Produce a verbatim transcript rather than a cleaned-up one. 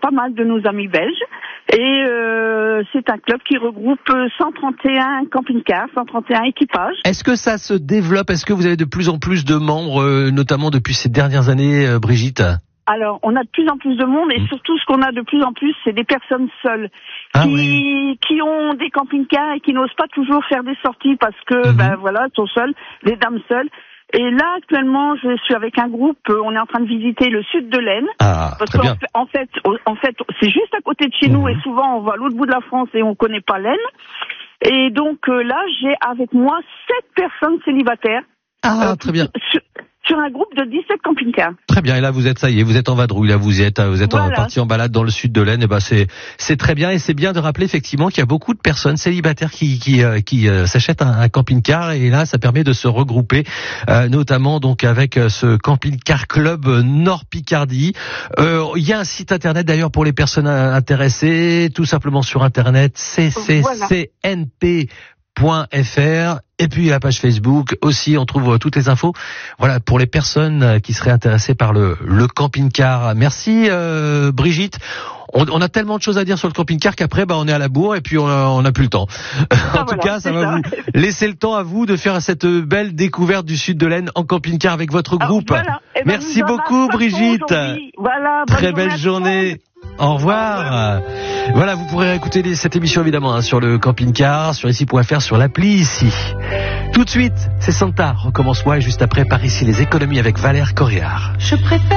pas mal de nos amis belges. Et euh, c'est un club qui regroupe cent trente et un camping-cars, cent trente et un équipages. Est-ce que ça se développe? Est-ce que vous avez de plus en plus de membres, euh, notamment depuis ces dernières années, euh, Brigitte? Alors, on a de plus en plus de monde et surtout ce qu'on a de plus en plus, c'est des personnes seules Ah qui oui. qui ont des camping-cars et qui n'osent pas toujours faire des sorties parce que, Mhm. ben voilà, sont seules, les dames seules. Et là, actuellement, je suis avec un groupe, euh, on est en train de visiter le sud de l'Aisne. Ah, Parce très qu'en bien. fait, en fait, en fait, c'est juste à côté de chez nous Mhm. et souvent on va à l'autre bout de la France et on connaît pas l'Aisne. Et donc euh, là, j'ai avec moi sept personnes célibataires. Ah, euh, très bien. Sur, sur un groupe de dix-sept camping-cars. Très bien. Et là, vous êtes, ça y est, vous êtes en vadrouille. Là, vous êtes, vous êtes Voilà. en parti en balade dans le sud de l'Aisne. Et ben, c'est, c'est très bien. Et c'est bien de rappeler effectivement qu'il y a beaucoup de personnes célibataires qui, qui, euh, qui euh, s'achètent un, un camping-car. Et là, ça permet de se regrouper, euh, notamment donc avec euh, ce camping-car club Nord Picardie. Euh, il y a un site internet d'ailleurs pour les personnes intéressées, tout simplement sur internet, c c c n p point f r. Et puis la page Facebook aussi, on trouve toutes les infos. Voilà, pour les personnes qui seraient intéressées par le, le camping-car. Merci euh, Brigitte. On, on a tellement de choses à dire sur le camping-car qu'après, bah, on est à la bourre et puis on n'a plus le temps. Ah, en tout voilà, cas, ça va ça. vous laisser le temps à vous de faire cette belle découverte du sud de l'Aisne en camping-car avec votre groupe. Alors, voilà. Eh ben, Merci nous en beaucoup avons Brigitte. aujourd'hui. Voilà, bonne Très journée belle à tout le journée. monde. Au revoir. Voilà, vous pourrez écouter cette émission évidemment hein, sur le camping-car, sur ici point f r, sur l'appli ici. Tout de suite, c'est Santa, recommence-moi et juste après par ici les économies avec Valère Coréard. Je préfère